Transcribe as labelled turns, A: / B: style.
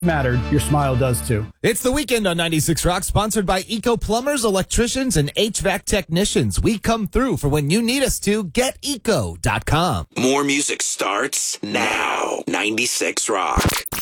A: mattered, your smile does too.
B: It's the weekend on 96 Rock, sponsored by Eco Plumbers, Electricians, and HVAC Technicians. We come through for when you need us to. GetEco.com.
C: More music starts now. 96 Rock.